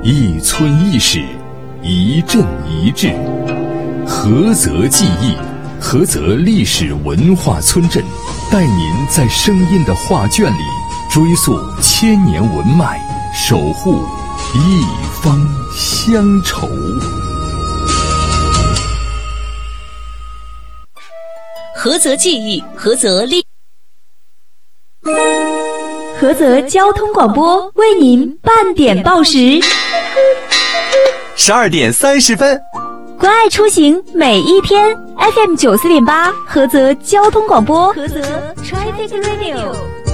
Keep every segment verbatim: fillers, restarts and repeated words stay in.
一村一史，一镇一志，菏泽记忆，菏泽历史文化村镇，带您在声音的画卷里追溯千年文脉，守护一方乡愁。 菏泽记忆，菏泽历菏泽交通广播为您半点报时， 十二点三十分， 关爱出行每一天 F M 九四点八，菏泽交通广播，菏泽 Traffic Radio。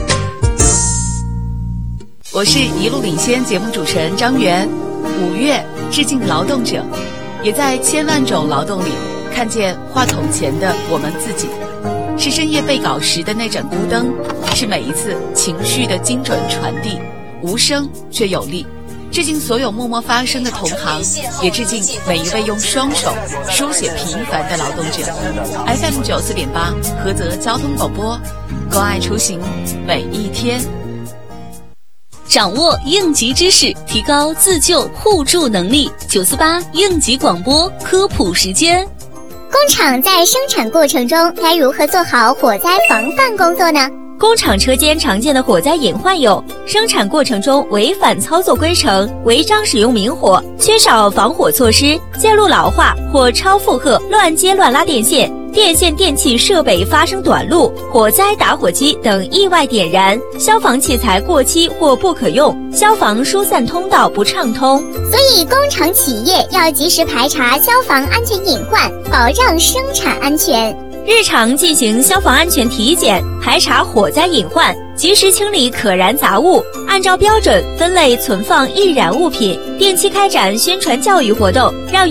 我是一路领先节目主持人张媛。五月致敬劳动者，也在千万种劳动里看见话筒前的我们自己，是深夜背稿时的那盏孤灯，是每一次情绪的精准传递，无声却有力。致敬所有默默发声的同行，也致敬每一位用双手书写平凡的劳动者。F M 九四点八，菏泽交通广播，关爱出行每一天。掌握应急知识，提高自救互助能力。九四八应急广播科普时间。 工厂在生产过程中该如何做好火灾防范工作呢？ 工厂车间常见的火灾隐患有：生产过程中违反操作规程、违章使用明火、缺少防火措施、线路老化或超负荷、乱接乱拉电线、电线电气设备发生短路、火灾打火机等意外点燃、消防器材过期或不可用、消防疏散通道不畅通。 所以工厂企业要及时排查消防安全隐患，保障生产安全。 日常进行消防安全体检，排查火灾隐患，及时清理可燃杂物，按照标准分类存放易燃物品，定期开展宣传教育活动，让